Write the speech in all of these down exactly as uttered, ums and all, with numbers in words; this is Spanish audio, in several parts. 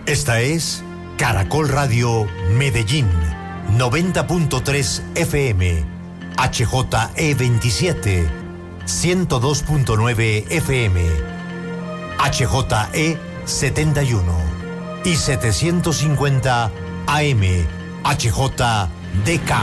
Esta es Caracol Radio Medellín, noventa punto tres F M, H J E veintisiete, ciento dos punto nueve F M, H J E setenta y uno y setecientos cincuenta A M, H J D K.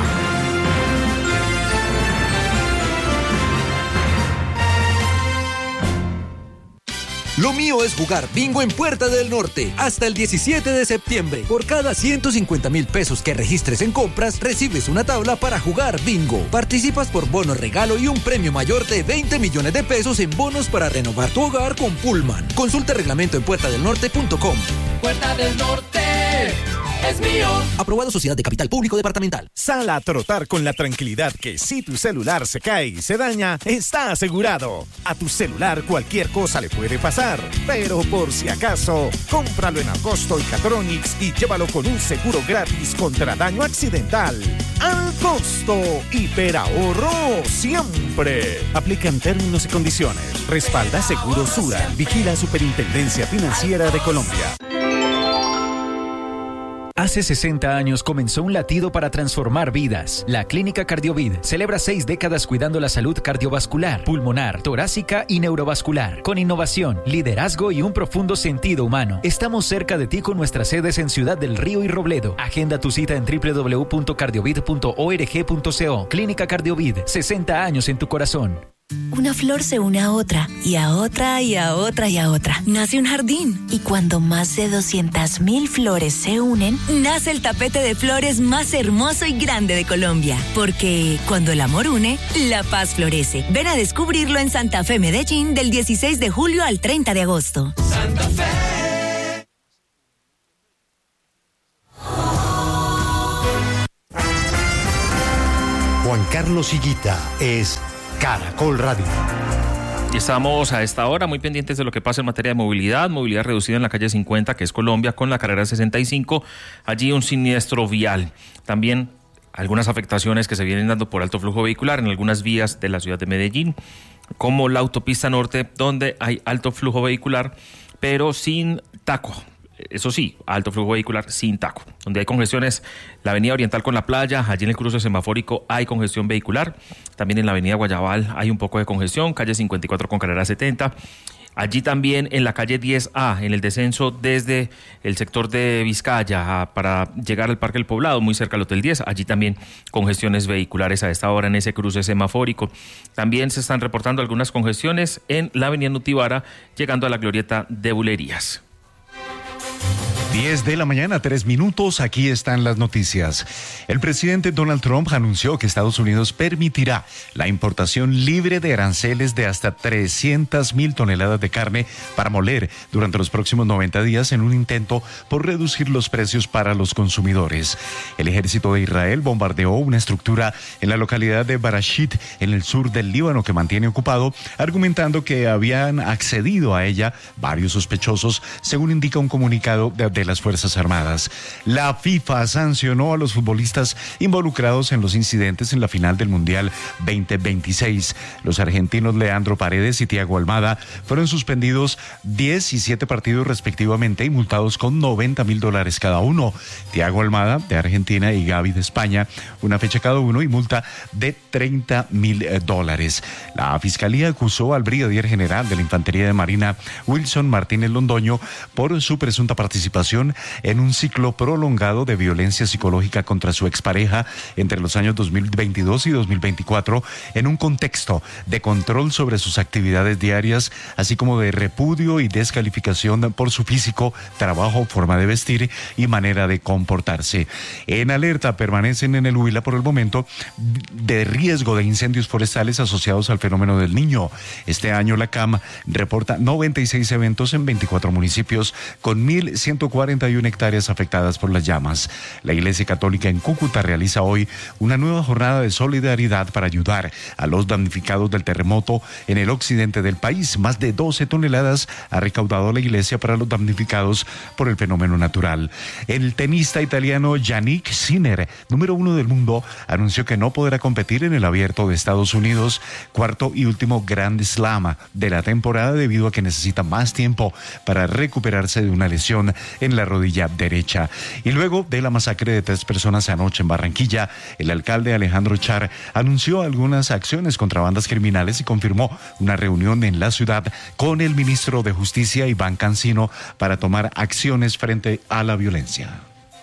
Lo mío es jugar bingo en Puerta del Norte hasta el diecisiete de septiembre. Por cada ciento cincuenta mil pesos que registres en compras, recibes una tabla para jugar bingo. Participas por bono regalo y un premio mayor de veinte millones de pesos en bonos para renovar tu hogar con Pullman. Consulta el reglamento en puerta del norte punto com. Puerta del Norte es mío. Aprobado Sociedad de Capital Público Departamental. Sal a trotar con la tranquilidad que si tu celular se cae y se daña, está asegurado. A tu celular cualquier cosa le puede pasar, pero por si acaso, cómpralo en Alcosto y Catronics y llévalo con un seguro gratis contra daño accidental. Al costo, hiperahorro siempre. Aplican términos y condiciones. Respalda Seguro Sura. Vigila Superintendencia Financiera de Colombia. Hace sesenta años comenzó un latido para transformar vidas. La Clínica Cardiovid celebra seis décadas cuidando la salud cardiovascular, pulmonar, torácica y neurovascular. Con innovación, liderazgo y un profundo sentido humano. Estamos cerca de ti con nuestras sedes en Ciudad del Río y Robledo. Agenda tu cita en doble u doble u doble u punto cardiovid punto org punto co. Clínica Cardiovid, sesenta años en tu corazón. Una flor se une a otra, y a otra, y a otra, y a otra. Nace un jardín. Y cuando más de doscientas mil flores se unen, nace el tapete de flores más hermoso y grande de Colombia. Porque cuando el amor une, la paz florece. Ven a descubrirlo en Santa Fe, Medellín, del dieciséis de julio al treinta de agosto. Santa Fe. Juan Carlos Higuita es Caracol Radio. Y estamos a esta hora muy pendientes de lo que pasa en materia de movilidad, movilidad reducida en la calle cincuenta, que es Colombia, con la carrera sesenta y cinco, allí un siniestro vial. También algunas afectaciones que se vienen dando por alto flujo vehicular en algunas vías de la ciudad de Medellín, como la autopista norte, donde hay alto flujo vehicular, pero sin taco. Eso sí, alto flujo vehicular sin taco. Donde hay congestiones, la avenida Oriental con la playa, allí en el cruce semafórico hay congestión vehicular. También en la avenida Guayabal hay un poco de congestión, calle cincuenta y cuatro con carrera setenta. Allí también en la calle diez A, en el descenso desde el sector de Vizcaya a, para llegar al Parque del Poblado, muy cerca al Hotel diez, allí también congestiones vehiculares a esta hora en ese cruce semafórico. También se están reportando algunas congestiones en la avenida Nutibara, llegando a la glorieta de Bulerías. diez de la mañana, tres minutos, aquí están las noticias. El presidente Donald Trump anunció que Estados Unidos permitirá la importación libre de aranceles de hasta trescientas mil toneladas de carne para moler durante los próximos noventa días en un intento por reducir los precios para los consumidores. El ejército de Israel bombardeó una estructura en la localidad de Barashit, en el sur del Líbano, que mantiene ocupado, argumentando que habían accedido a ella varios sospechosos, según indica un comunicado de, de las Fuerzas Armadas. La FIFA sancionó a los futbolistas involucrados en los incidentes en la final del Mundial veinte veintiséis. Los argentinos Leandro Paredes y Thiago Almada fueron suspendidos diez y siete partidos respectivamente y multados con noventa mil dólares cada uno. Thiago Almada de Argentina y Gavi de España, una fecha cada uno y multa de treinta mil dólares. La Fiscalía acusó al brigadier general de la Infantería de Marina, Wilson Martínez Londoño, por su presunta participación en un ciclo prolongado de violencia psicológica contra su expareja entre los años dos mil veintidós y dos mil veinticuatro, en un contexto de control sobre sus actividades diarias, así como de repudio y descalificación por su físico, trabajo, forma de vestir y manera de comportarse. En alerta permanecen en el Huila por el momento de riesgo de incendios forestales asociados al fenómeno del Niño. Este año la C A M reporta noventa y seis eventos en veinticuatro municipios con mil ciento cuarenta y una hectáreas afectadas por las llamas. La Iglesia Católica en Cúcuta realiza hoy una nueva jornada de solidaridad para ayudar a los damnificados del terremoto en el occidente del país. Más de doce toneladas ha recaudado la Iglesia para los damnificados por el fenómeno natural. El tenista italiano Yannick Sinner, número uno del mundo, anunció que no podrá competir en el Abierto de Estados Unidos, cuarto y último Grand Slam de la temporada, debido a que necesita más tiempo para recuperarse de una lesión en en la rodilla derecha. Y luego de la masacre de tres personas anoche en Barranquilla, el alcalde Alejandro Char anunció algunas acciones contra bandas criminales y confirmó una reunión en la ciudad con el ministro de Justicia, Iván Cancino, para tomar acciones frente a la violencia.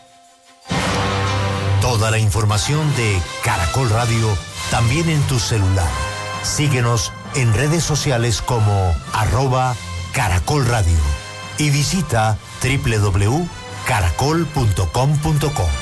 Toda la información de Caracol Radio también en tu celular. Síguenos en redes sociales como arroba Caracol Radio y visita doble u doble u doble u punto caracol punto com punto co.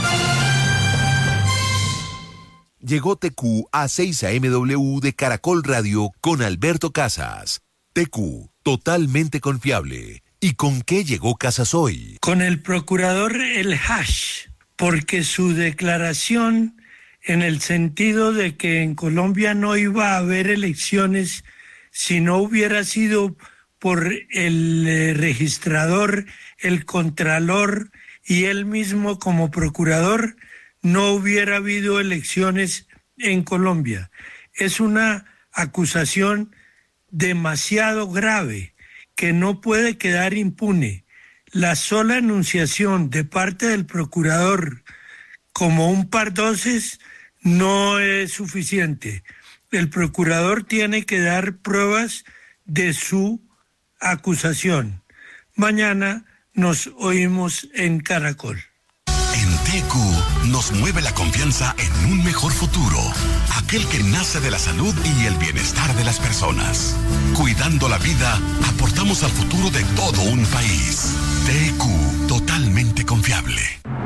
Llegó T Q a seis A M W de Caracol Radio con Alberto Casas. T Q, totalmente confiable. ¿Y con qué llegó Casas hoy? Con el procurador El Hash, porque su declaración en el sentido de que en Colombia no iba a haber elecciones si no hubiera sido por el eh, registrador, el contralor y él mismo como procurador, no hubiera habido elecciones en Colombia. Es una acusación demasiado grave que no puede quedar impune. La sola enunciación de parte del procurador como un pardoces no es suficiente. El procurador tiene que dar pruebas de su acusación. Mañana nos oímos en Caracol. En T Q nos mueve la confianza en un mejor futuro, aquel que nace de la salud y el bienestar de las personas. Cuidando la vida, aportamos al futuro de todo un país. T Q, totalmente confiable.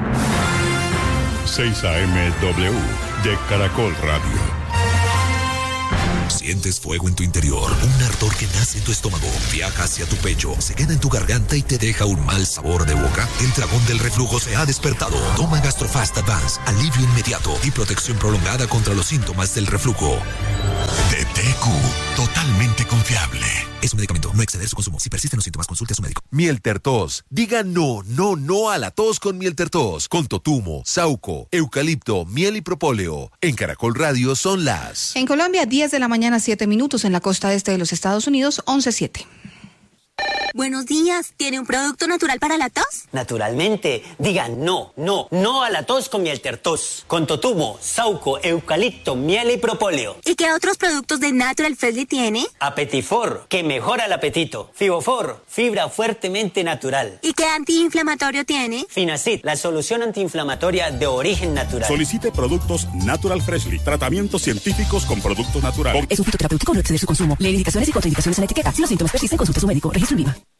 seis A M W de Caracol Radio. Sientes fuego en tu interior, un ardor que nace en tu estómago, viaja hacia tu pecho, se queda en tu garganta y te deja un mal sabor de boca. El dragón del reflujo se ha despertado. Toma Gastrofast Advance, alivio inmediato y protección prolongada contra los síntomas del reflujo. De T Q, totalmente confiable. Es un medicamento, no exceder su consumo. Si persisten los síntomas, consulte a su médico. Mieltertos. Diga no, no, no a la tos con Mieltertos. Con totumo, sauco, eucalipto, miel y propóleo. En Caracol Radio son las... En Colombia, diez de la mañana, siete minutos. En la costa este de los Estados Unidos, once siete. Buenos días, ¿tiene un producto natural para la tos? Naturalmente, diga no, no, no a la tos con Mieltertos, con totumo, sauco, eucalipto, miel y propóleo. ¿Y qué otros productos de Natural Freshly tiene? Apetifor, que mejora el apetito. Fibofor, fibra fuertemente natural. ¿Y qué antiinflamatorio tiene? Finacid, la solución antiinflamatoria de origen natural. Solicite productos Natural Freshly, tratamientos científicos con productos naturales. Es un fitoterapéutico, no exceder su consumo. Lee indicaciones y contraindicaciones en la etiqueta. Si los síntomas persisten, consulte a su médico. Registro en Viva.